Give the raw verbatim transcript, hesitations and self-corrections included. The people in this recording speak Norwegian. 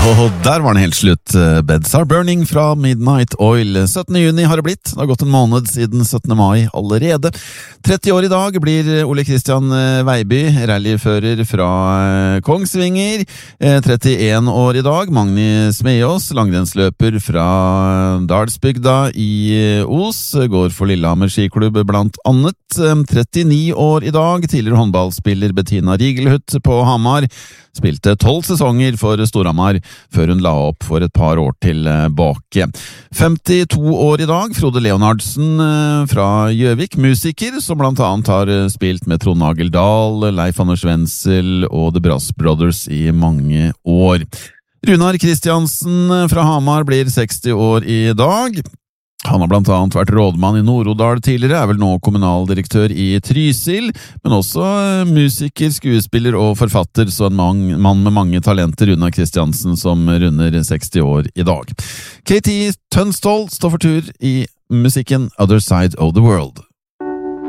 Og der var den helt slutt. Beds Are Burning fra Midnight Oil. syttende juni har det blitt. Det har gått en måned siden syttende mai allerede. tretti år i dag blir Ole Kristian Veiby, rallyfører fra Kongsvinger. trettien år i dag, Magni Smeås, langrennsløper fra Dalsbygda i Os, går for Lillehammer skiklubb blant annet. trettini år i dag, tidligere håndballspiller Bettina Rigelhut på Hamar. Spilte tolv sesonger for Storhamar, før hun la opp for et par år tilbake. femtito år i dag, Frode Leonardsen fra Gjøvik, musiker, som blant annet har spilt med Trond Nagel Dahl, Leif Anders Wenzel og The Brass Brothers i mange år. Runar Kristiansen fra Hamar blir seksti år i dag. Han har blant annet vært rådmann i Nord-Odal tidligere, er vel nå kommunaldirektør i Trysil, men også musiker, skuespiller og forfatter, så en man, mann med mange talenter, Runar Kristiansen, som runder seksti år i dag. Katie Tunstall står for tur i musikken Other Side of the World.